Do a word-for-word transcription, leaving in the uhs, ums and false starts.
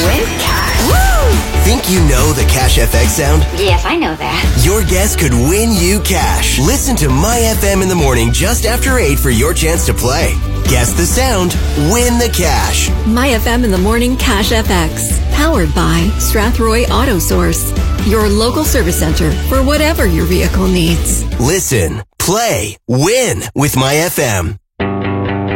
Win cash. Woo! Think you know the Cash F X sound? Yes, I know that. Your guess could win you cash. Listen to My F M in the morning just after eight for your chance to play. Guess the sound, win the cash. My F M in the morning Cash F X. Powered by Strathroy Auto Source. Your local service center for whatever your vehicle needs. Listen, play, win with My F M.